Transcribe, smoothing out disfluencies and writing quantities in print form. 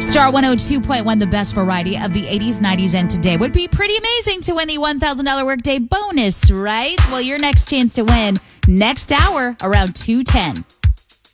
Star 102.1, the best variety of the 80s, 90s, and today. Would be pretty amazing to win the $1,000 workday bonus, right? Well, your next chance to win next hour around 2:10.